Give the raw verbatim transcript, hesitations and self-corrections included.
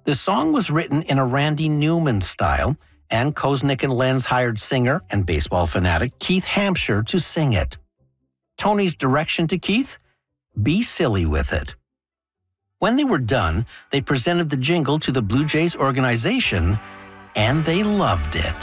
The song was written in a Randy Newman style, and Koznick and Lenz hired singer and baseball fanatic Keith Hampshire to sing it. Tony's direction to Keith? Be silly with it. When they were done, they presented the jingle to the Blue Jays organization, and they loved it.